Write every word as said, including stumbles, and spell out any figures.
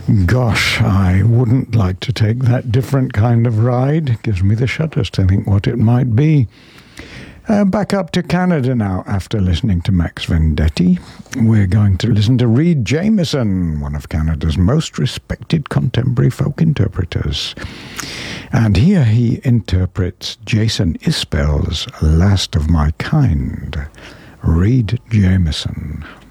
Gosh, I wouldn't like to take that different kind of ride. It gives me the shudders to think what it might be. Uh, back up to Canada now after listening to Max Vendetti. We're going to listen to Reid Jameson, one of Canada's most respected contemporary folk interpreters. And here he interprets Jason Isbell's Last of My Kind. Reid Jameson.